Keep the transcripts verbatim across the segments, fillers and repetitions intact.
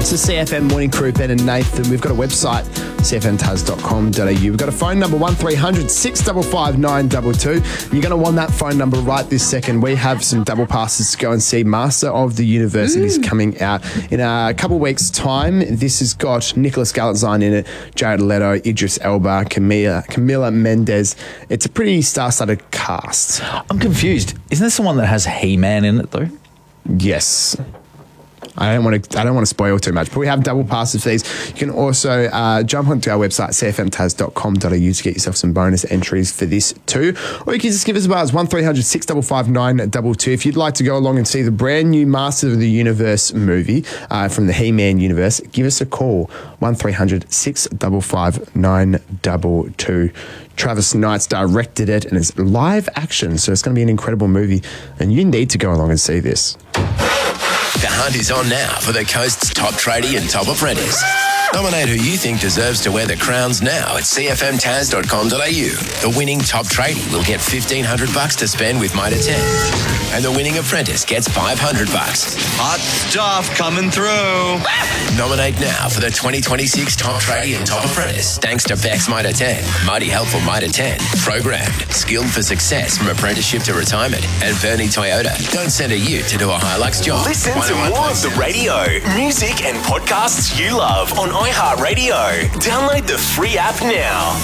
It's the C F M Morning Crew, Ben and Nathan. We've got a website, c f m taz dot com dot a u. We've got a phone number, one three hundred six five five nine two two. You're going to want that phone number right this second. We have some double passes to go and see Master of the Universe. It is coming out in a couple of weeks' time. This has got Nicholas Galitzine in it, Jared Leto, Idris Elba, Camila, Camila Mendes. It's a pretty star-studded cast. I'm confused. Isn't this the one that has He-Man in it, though? Yes. I don't want to. I don't want to spoil too much, but we have double passes for these. You can also uh, jump onto our website, c f m taz dot com dot a u, to get yourself some bonus entries for this too. Or you can just give us a buzz, one three hundred six five five nine two two. If you'd like to go along and see the brand new Master of the Universe movie uh, from the He-Man universe, give us a call, one three hundred six five five nine two two. Travis Knight's directed it, and it's live action, so it's going to be an incredible movie, and you need to go along and see this. The hunt is on now for the Coast's top tradie and top apprentice. Nominate who you think deserves to wear the crowns now at c f m taz dot com dot a u. The winning top tradie will get fifteen hundred bucks to spend with Mitre ten. And the winning apprentice gets five hundred bucks. Hot stuff coming through. Nominate now for the twenty twenty-six top tradie and top apprentice. Thanks to Bex Mitre ten, Mighty Helpful Mitre ten, Programmed, Skilled for Success from apprenticeship to retirement, and Bernie Toyota. Don't send a ute to do a Hilux job. Listen to more of the radio, music and podcasts you love on iHeartRadio. Download the free app now.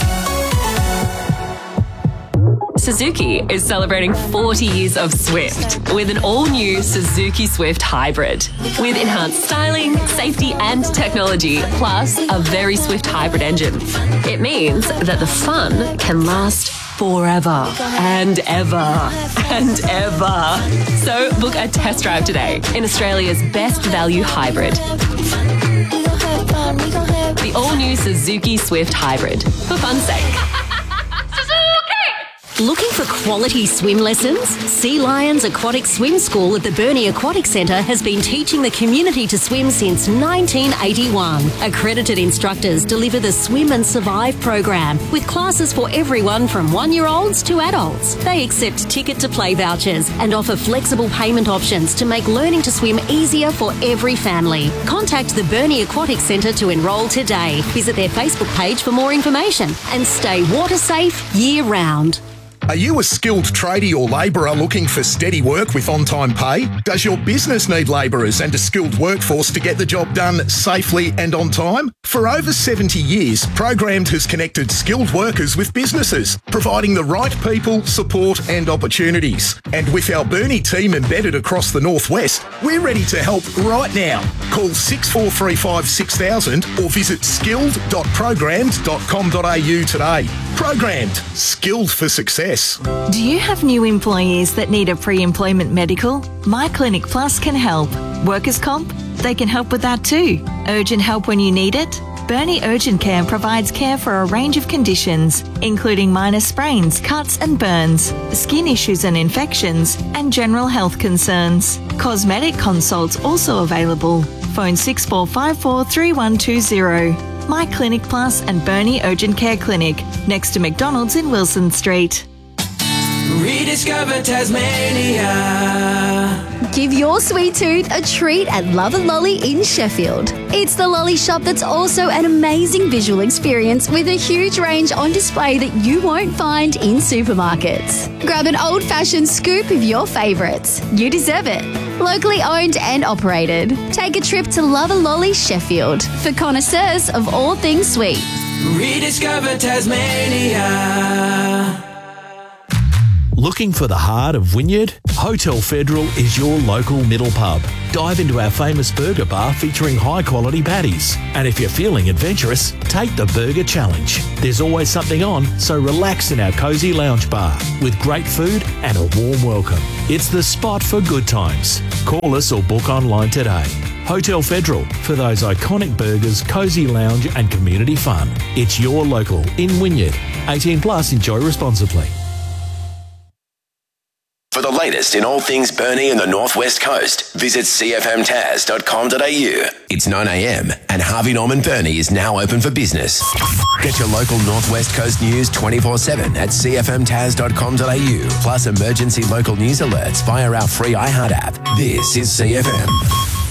Suzuki is celebrating forty years of Swift with an all-new Suzuki Swift Hybrid. With enhanced styling, safety and technology, plus a very Swift hybrid engine. It means that the fun can last forever and ever and ever. So book a test drive today in Australia's best value hybrid. The all-new Suzuki Swift Hybrid. For fun's sake. Looking for quality swim lessons? Sea Lions Aquatic Swim School at the Burnie Aquatic Centre has been teaching the community to swim since nineteen eighty-one. Accredited instructors deliver the Swim and Survive program with classes for everyone from one-year-olds to adults. They accept ticket-to-play vouchers and offer flexible payment options to make learning to swim easier for every family. Contact the Burnie Aquatic Centre to enrol today. Visit their Facebook page for more information and stay water safe year-round. Are you a skilled tradie or labourer looking for steady work with on-time pay? Does your business need labourers and a skilled workforce to get the job done safely and on time? For over seventy years, Programmed has connected skilled workers with businesses, providing the right people, support and opportunities. And with our Burnie team embedded across the Northwest, we're ready to help right now. Call six four three five six thousand or visit skilled dot programmed dot com dot a u today. Programmed, skilled for success. Do you have new employees that need a pre-employment medical? My Clinic Plus can help. Workers' comp? They can help with that too. Urgent help when you need it? Burnie Urgent Care provides care for a range of conditions, including minor sprains, cuts and burns, skin issues and infections, and general health concerns. Cosmetic consults also available. Phone six four five four three one two zero. My Clinic Plus and Burnie Urgent Care Clinic, next to McDonald's in Wilson Street. Rediscover Tasmania. Give your sweet tooth a treat at Love and Lolly in Sheffield. It's the lolly shop that's also an amazing visual experience with a huge range on display that you won't find in supermarkets. Grab an old-fashioned scoop of your favourites. You deserve it. Locally owned and operated. Take a trip to Love and Lolly Sheffield for connoisseurs of all things sweet. Rediscover Tasmania. Looking for the heart of Wynyard? Hotel Federal is your local middle pub. Dive into our famous burger bar featuring high-quality patties. And if you're feeling adventurous, take the Burger Challenge. There's always something on, so relax in our cosy lounge bar with great food and a warm welcome. It's the spot for good times. Call us or book online today. Hotel Federal, for those iconic burgers, cosy lounge and community fun. It's your local in Wynyard. eighteen plus, enjoy responsibly. For the latest in all things Burnie and the Northwest Coast, visit c f m taz dot com dot a u. It's nine a m and Harvey Norman Burnie is now open for business. Get your local Northwest Coast news twenty-four seven at c f m taz dot com dot a u, plus emergency local news alerts via our free iHeart app. This is C F M.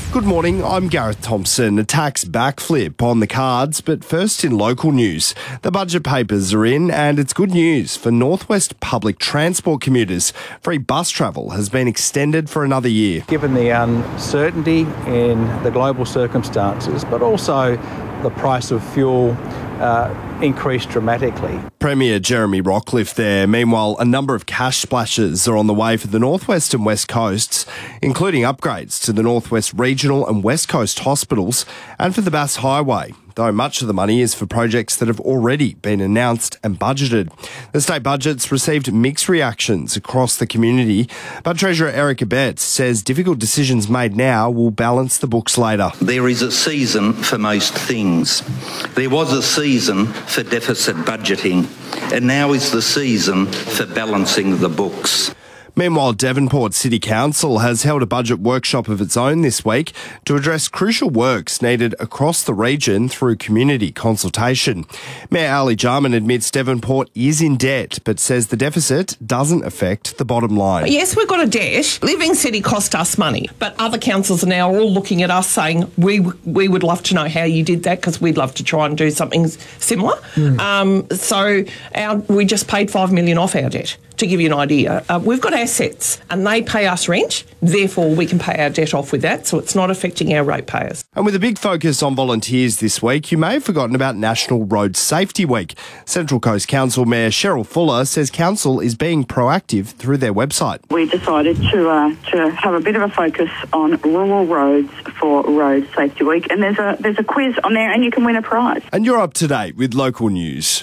Good morning, I'm Gareth Thompson. A tax backflip on the cards, but first in local news. The budget papers are in and it's good news for Northwest public transport commuters. Free bus travel has been extended for another year. Given the uncertainty in the global circumstances, but also the price of fuel uh, increased dramatically. Premier Jeremy Rockliff there. Meanwhile, a number of cash splashes are on the way for the Northwest and West Coasts, including upgrades to the Northwest Regional and West Coast hospitals and for the Bass Highway, though much of the money is for projects that have already been announced and budgeted. The state budget's received mixed reactions across the community, but Treasurer Erica Betts says difficult decisions made now will balance the books later. There is a season for most things. There was a season for deficit budgeting, and now is the season for balancing the books. Meanwhile, Devonport City Council has held a budget workshop of its own this week to address crucial works needed across the region through community consultation. Mayor Ali Jarman admits Devonport is in debt, but says the deficit doesn't affect the bottom line. Yes, we've got a debt. Living City cost us money, but other councils are now all looking at us saying, we we would love to know how you did that because we'd love to try and do something similar. Mm. Um, so our, we just paid five million dollars off our debt. To give you an idea, uh, we've got assets and they pay us rent, therefore we can pay our debt off with that, so it's not affecting our ratepayers. And with a big focus on volunteers this week, you may have forgotten about National Road Safety Week. Central Coast Council Mayor Cheryl Fuller says council is being proactive through their website. We decided to uh, to have a bit of a focus on rural roads for Road Safety Week, and there's a there's a quiz on there and you can win a prize. And you're up to date with local news.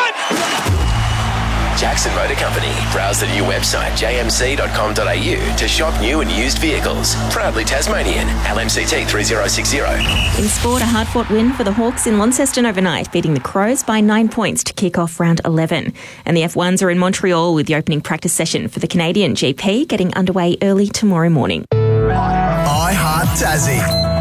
Jackson Motor Company. Browse the new website j m c dot com dot a u to shop new and used vehicles. Proudly Tasmanian. L M C T three zero six zero. In sport, a hard-fought win for the Hawks in Launceston overnight, beating the Crows by nine points to kick off round eleven. And the F ones are in Montreal with the opening practice session for the Canadian G P getting underway early tomorrow morning. I Heart Tassie.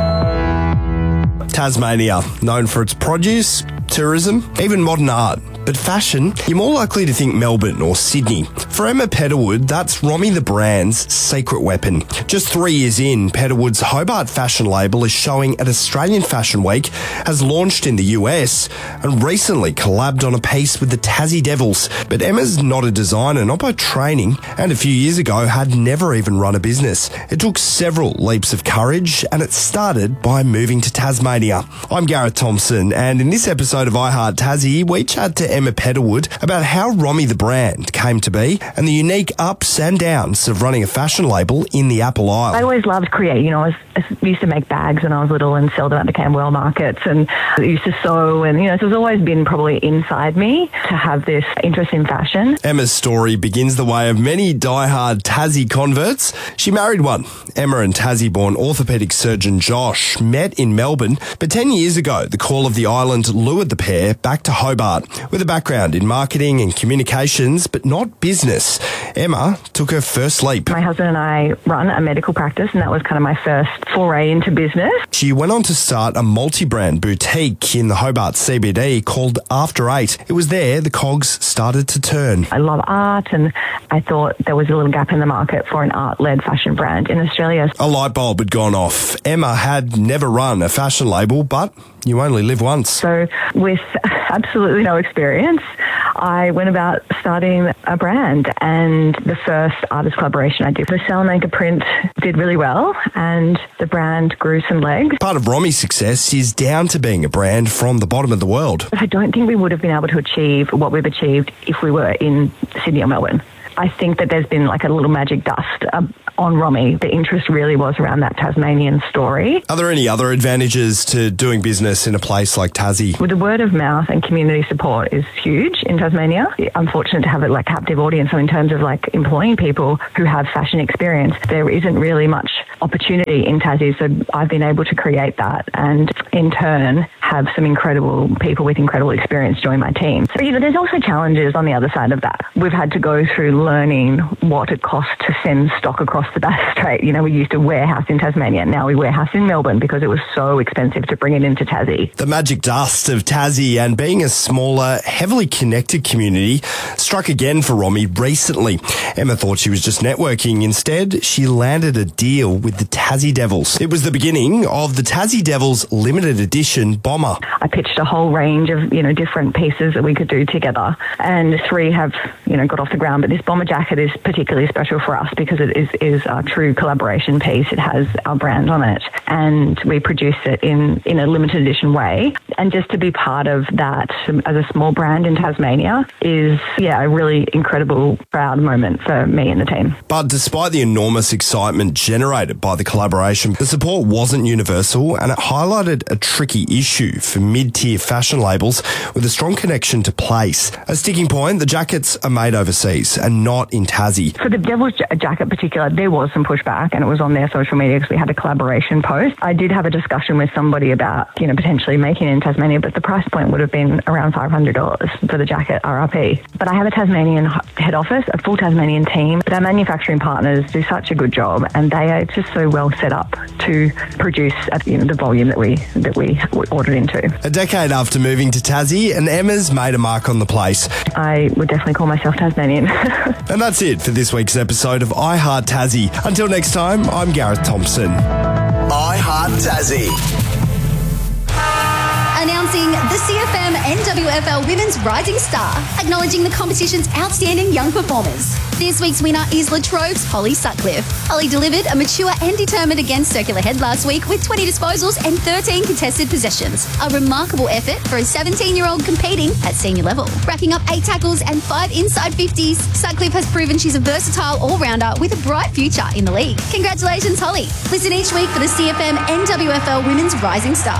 Tasmania, known for its produce, tourism, even modern art. But fashion, you're more likely to think Melbourne or Sydney. For Emma Petterwood, that's Romy the brand's secret weapon. Just three years in, Petterwood's Hobart fashion label is showing at Australian Fashion Week, has launched in the U S, and recently collabed on a piece with the Tassie Devils. But Emma's not a designer, not by training, and a few years ago had never even run a business. It took several leaps of courage, and it started by moving to Tasmania. I'm Gareth Thompson, and in this episode of I Heart Tassie, we chat to Emma Petterwood about how Romy the brand came to be and the unique ups and downs of running a fashion label in the Apple Isle. I always loved creating. You know, I, was, I used to make bags when I was little and sell them at the Camberwell markets, and I used to sew, and you know, so it's always been probably inside me to have this interest in fashion. Emma's story begins the way of many diehard Tassie converts. She married one. Emma and Tassie-born orthopaedic surgeon Josh met in Melbourne, but ten years ago, the call of the island lured the pair back to Hobart with a background in marketing and communications, but not business. Emma took her first leap. My husband and I run a medical practice, and that was kind of my first foray into business. She went on to start a multi-brand boutique in the Hobart C B D called After Eight. It was there the cogs started to turn. I love art, and I thought there was a little gap in the market for an art-led fashion brand in Australia. A light bulb had gone off. Emma had never run a fashion label, but you only live once. So with absolutely no experience, I went about starting a brand, and the first artist collaboration I did, the Salamanca print, did really well, and the brand grew some legs. Part of Romy's success is down to being a brand from the bottom of the world. I don't think we would have been able to achieve what we've achieved if we were in Sydney or Melbourne. I think that there's been like a little magic dust um, on Romy. The interest really was around that Tasmanian story. Are there any other advantages to doing business in a place like Tassie? With the word of mouth and community support is huge in Tasmania. I'm fortunate to have a like captive audience. So in terms of like employing people who have fashion experience, there isn't really much opportunity in Tassie. So I've been able to create that and in turn have some incredible people with incredible experience join my team. So, you know, there's also challenges on the other side of that. We've had to go through learning what it costs to send stock across the Bass Strait. You know, we used to warehouse in Tasmania. Now we warehouse in Melbourne because it was so expensive to bring it into Tassie. The magic dust of Tassie and being a smaller, heavily connected community struck again for Romy recently. Emma thought she was just networking. Instead, she landed a deal with the Tassie Devils. It was the beginning of the Tassie Devils limited edition bomber. I pitched a whole range of, you know, different pieces that we could do together, and three have, you know, got off the ground. But this bomber jacket is particularly special for us because it is, is a true collaboration piece. It has our brand on it, and we produced it in, in a limited edition way. And just to be part of that as a small brand in Tasmania is, yeah, a really incredible, proud moment for me and the team. But despite the enormous excitement generated by the collaboration, the support wasn't universal, and it highlighted a tricky issue for mid-tier fashion labels with a strong connection to place. A sticking point, the jackets are made overseas and not in Tassie. For the Devil's ja- jacket in particular, there was some pushback, and it was on their social media because we had a collaboration post. I did have a discussion with somebody about, you know, potentially making it in Tasmania, but the price point would have been around five hundred dollars for the jacket R R P. But I have a Tasmanian head office, a full Tasmanian team, but our manufacturing partners do such a good job, and they are just so well set up to produce at, you know, the volume that we that we ordered into. A decade after moving to Tassie, and Emma's made a mark on the place. I would definitely call myself Tasmanian. And that's it for this week's episode of I Heart Tassie. Until next time, I'm Gareth Thompson. I Heart Tassie. Announcing the C F M N W F L Women's Rising Star, acknowledging the competition's outstanding young performers. This week's winner is La Trobe's Holly Sutcliffe. Holly delivered a mature and determined against Circular Head last week with twenty disposals and thirteen contested possessions. A remarkable effort for a seventeen-year-old competing at senior level. Racking up eight tackles and five inside fifties, Sutcliffe has proven she's a versatile all-rounder with a bright future in the league. Congratulations, Holly. Listen each week for the C F M N W F L Women's Rising Star.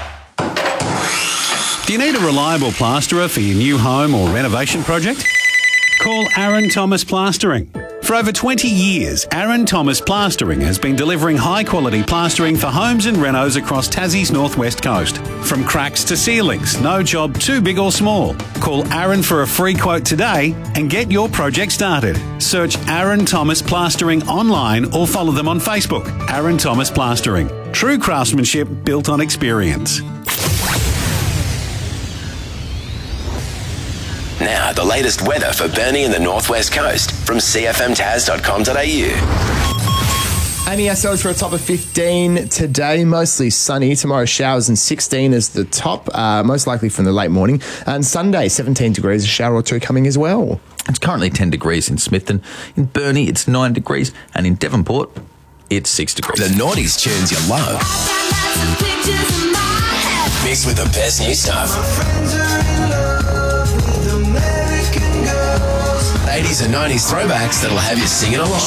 Do you need a reliable plasterer for your new home or renovation project? Call Aaron Thomas Plastering. For over twenty years, Aaron Thomas Plastering has been delivering high-quality plastering for homes and renos across Tassie's northwest coast. From cracks to ceilings, no job too big or small. Call Aaron for a free quote today and get your project started. Search Aaron Thomas Plastering online or follow them on Facebook. Aaron Thomas Plastering. True craftsmanship built on experience. Now, the latest weather for Burnie and the Northwest Coast from c f m taz dot com dot a u. A M S Os for a top of fifteen today, mostly sunny. Tomorrow, showers and sixteen is the top, uh, most likely from the late morning. And Sunday, seventeen degrees, a shower or two coming as well. It's currently ten degrees in Smithton. In Burnie, it's nine degrees. And in Devonport, it's six degrees. The noughties tunes you love. Mixed with the best new stuff. eighties and nineties throwbacks that'll have you singing along.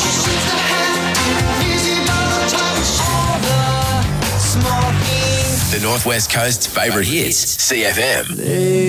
The Northwest Coast's favourite hits, C F M.